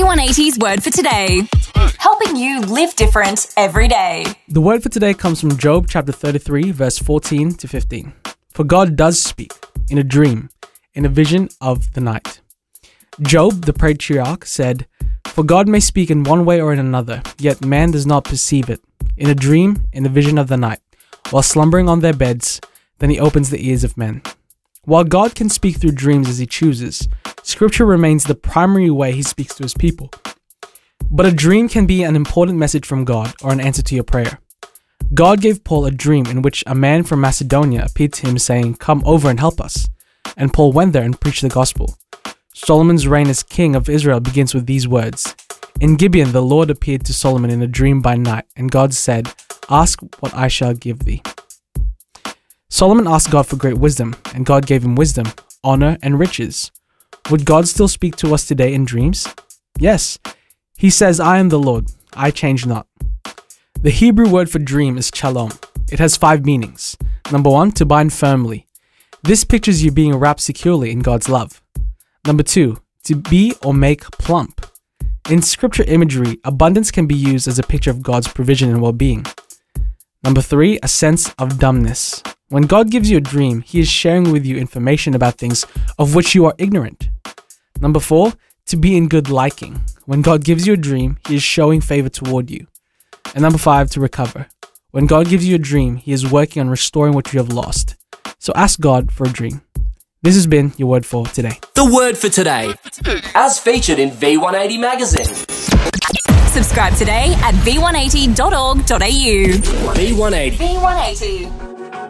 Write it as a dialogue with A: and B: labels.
A: V180's Word for Today, helping you live different every day.
B: The word for today comes from Job chapter 33, verse 14 to 15. For God does speak in a dream, in a vision of the night. Job, the patriarch, said, For God may speak in one way or in another, yet man does not perceive it. In a dream, in the vision of the night, while slumbering on their beds, then he opens the ears of men. While God can speak through dreams as he chooses, Scripture remains the primary way he speaks to his people. But a dream can be an important message from God or an answer to your prayer. God gave Paul a dream in which a man from Macedonia appeared to him saying, Come over and help us. And Paul went there and preached the gospel. Solomon's reign as king of Israel begins with these words. In Gibeon the Lord appeared to Solomon in a dream by night, and God said, Ask what I shall give thee. Solomon asked God for great wisdom, and God gave him wisdom, honor, and riches. Would God still speak to us today in dreams? Yes. He says, I am the Lord, I change not. The Hebrew word for dream is shalom. It has 5 meanings. Number 1, to bind firmly. This pictures you being wrapped securely in God's love. Number 2, to be or make plump. In scripture imagery, abundance can be used as a picture of God's provision and well-being. Number 3, a sense of dumbness. When God gives you a dream, he is sharing with you information about things of which you are ignorant. Number 4, to be in good liking. When God gives you a dream, he is showing favor toward you. And number 5, to recover. When God gives you a dream, he is working on restoring what you have lost. So ask God for a dream. This has been your Word for Today.
C: The Word for Today, as featured in V180 magazine.
A: Subscribe today at v180.org.au.
C: V180.
A: V180.